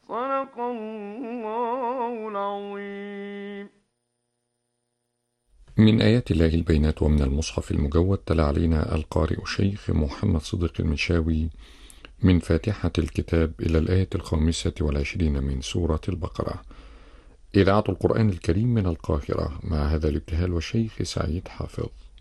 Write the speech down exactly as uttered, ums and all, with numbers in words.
صدق الله العظيم. من آيات الله البينات ومن المصحف المجود تلا علينا القارئ الشيخ محمد صديق المنشاوي من فاتحة الكتاب إلى الآية الخامسة والعشرين من سورة البقرة. إذاعة القرآن الكريم من القاهرة، مع هذا الابتهال والشيخ سعيد حافظ.